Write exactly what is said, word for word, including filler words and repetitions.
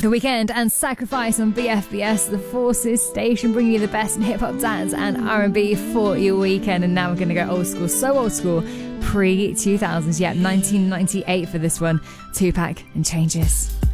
The Weeknd and Sacrifice on B F B S, the Forces station, bringing you the best in hip-hop, dance and R and B for your weekend. And now we're going to go old school, so old school, pre two thousands. Yeah, nineteen ninety-eight for this one. Tupac and Changes.